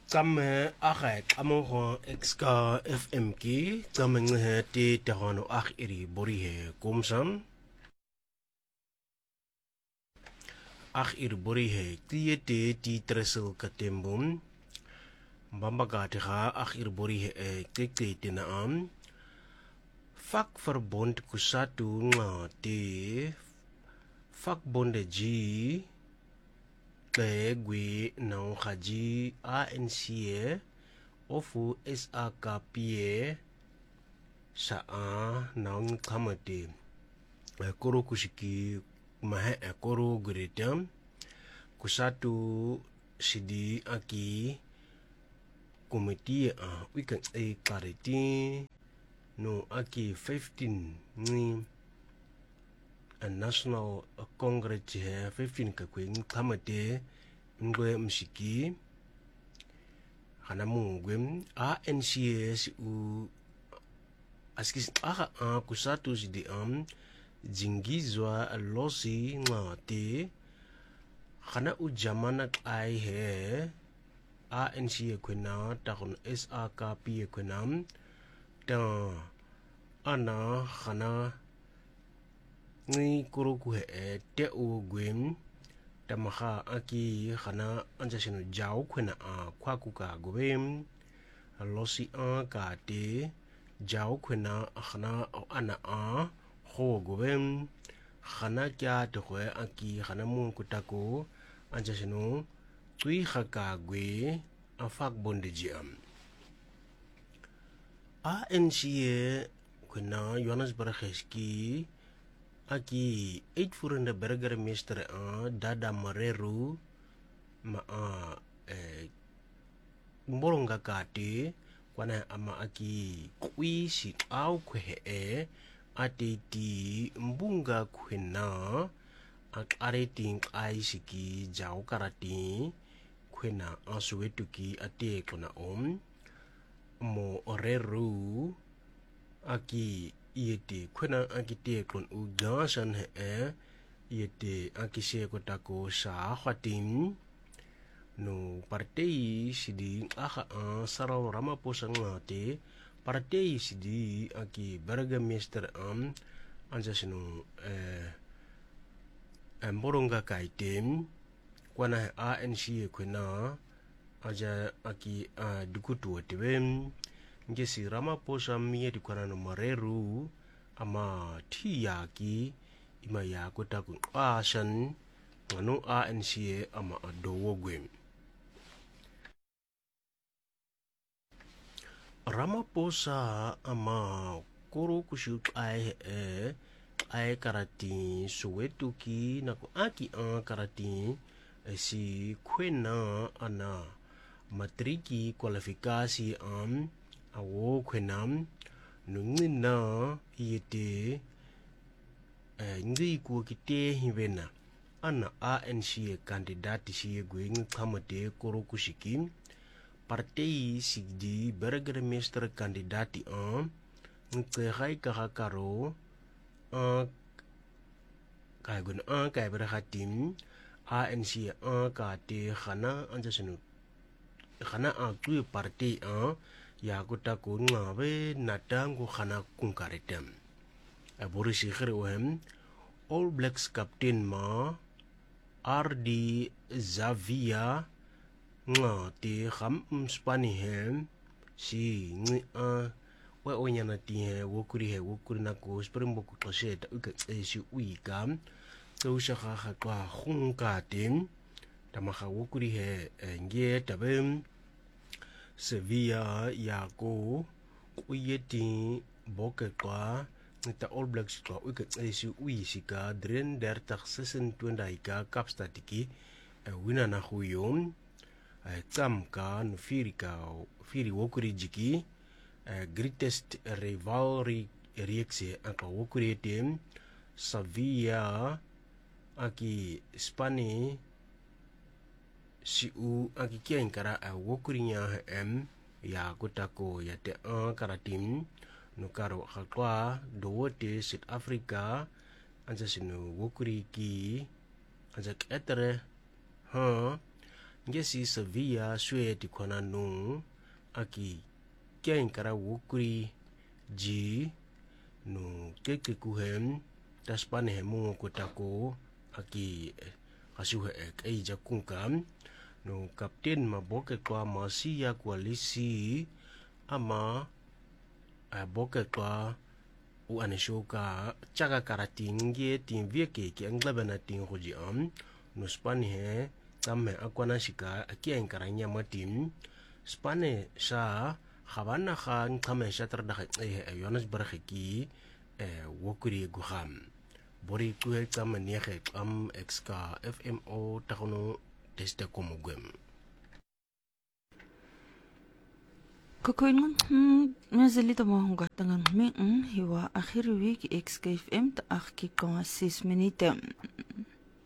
Kame akhe kamoho exka FMK kamenge he ti tehano akh iri bori he kumsam akh iri bori he tiye ti tresel katembum Bambaga ha akh iri bori he keke tina am Fak verbond kusatu nga te vakbonde ji gwe nang haji ANC ofu SAKP sa nang kamate koro kushiki mahe koro guretam kusatu sidi aki komiti wikan clarity no aki 15 ni a national congress he 15 ka kwing kamate ngwe mshiki hana mungwem ANCS u askis kusatu sidi jingizwa losi ngate hana ujamana ai he ANC kwena takon SAKP kwenam ta ana hana ni kuruku he te u gwem tamaha aki hana anjasino jaw kwena kwaku ka gwem losi ka te jaw kwena hana ana ho gwem hana kya te kwe aki hana mun kutako anjasino tui haka gwe afak bonde jam ANC kwena Johannesburg heski aki uitvoerende burgemeester Dada Mareru ma mbolonga kate kwana ama aki kwisi au kwe ateti mbunga kwena akareting aisiki jau karati kwena asuetuki ate kona mo Reru aki yete kwena akite kon ugasan he yete akise kotako sa khatim no partei sidi sarau Ramaphosa ngate partei sidi aki burgemeester anjasino mboronga kaitem kwana ANC kwena aja aki dukutu atwem ngesi Ramaphosa miye dikwana no Mareru ama tiyaki ima ya kotaku asan ngano ANC ama adowo gwem Ramaphosa ama koro kushuk ai karati suwetuki nako aki karati si kwena ana matriki kualifikasi awo kwenam nungina yete ngi ku kite hivena ana ANC kandidati si gwing kamate koro kushiki partei sigdi burgemeester kandidati ngegai kakaro kaigun kai berhatim ANC kate khana anjasenu khana tu partei ya kutaku ngabe natangu khana kunkaretem aborisi khere All Blacks captain ma RD Xavier ngate kham spani hem si ngi we onyana ti he wokuri na ko Springbok qasheta ukatsi uikam tsousha kha kwa khunkatem tamaha wokuri he ngie tabem Sevilla yako uyeti boke kwa nita All Blacks kwa ukatsi uisika 33-26 ka kapstatiki wina na huyom tsamka no firi wokuri jiki greatest rivalry reaksi aka wokuri tem Sevilla aki Spani si u aki kian kara wokuri nya ya kutako ya te karatim no karo hakwa dowote South Africa anja sinu wokuri ki anja etere ngesi Sevilla swe di kona nung aki kien kara wukuri ji no keke kuhem taspan hemu kotako aki kasuhe ek jakungkam no kapten maboke kwa masia koalisi ama boke kwa uaneshoka chaka karatingie tin vieke ki anglabana tin hoji no spani he tamme akwana shika akien karanya matim spane sa khabana khan kame shatar da yonas barkhiki wokuri guham bori kuhe tamme nihe am exka fmo takono teste komugem Kokoin nazalita mo hong gatangan hiwa akhir week XKFM ta 8.6 minute.